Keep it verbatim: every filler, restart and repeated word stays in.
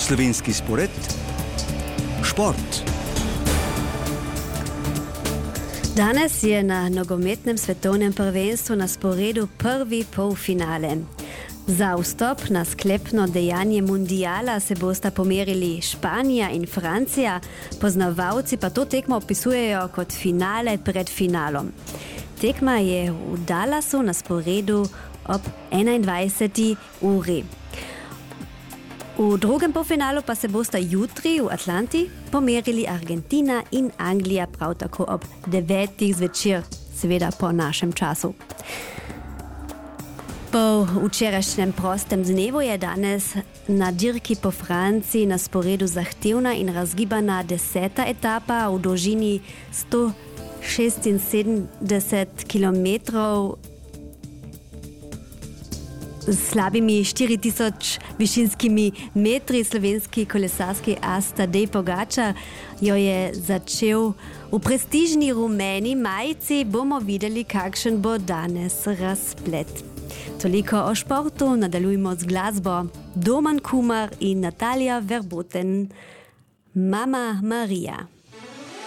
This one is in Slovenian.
Slovenski spored, šport. Danes je na nogometnem svetovnem prvenstvu na sporedu prvi polfinale. Za vstop na sklepno dejanje mundiala se bosta pomerili Španija in Francija, poznavalci pa to tekmo opisujejo kot finale pred finalom. Tekma je v Dallasu na sporedu ob enaindvajseti uri. V drugem polfinalu pa se bosta jutri v Atlanti pomerili Argentina in Anglija prav tako ob devetih zvečer, seveda po našem času. Po včerajšnjem prostem dnevu je danes na dirki po Franciji na sporedu zahtevna in razgibana deseta etapa v dolžini sto šestinsedemdeset kilometrov s slabimi štiri tisoč višinskimi metri. Slovenski kolesarski as Tadej Pogačar jo je začel v prestižni rumeni majici. Bomo videli, kakšen bo danes razplet. Toliko o športu, nadaljujmo z glasbo. Domen Kumar in Natalija Verboten, Mama Maria.